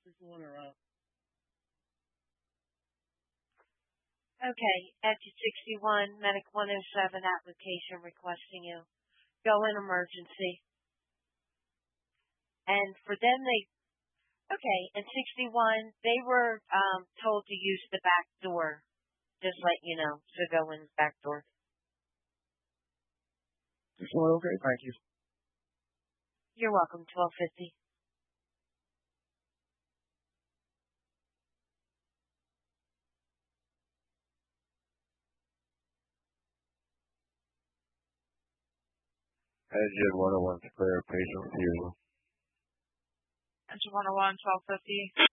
Okay, exit 61, Medic 107 application requesting you. Go in emergency. And for them, in 61, they were told to use the back door. Just let you know. So go in the back door. Okay, thank you. You're welcome, 1250. Engine 101 clear, patient refusal. Engine 101, 1250.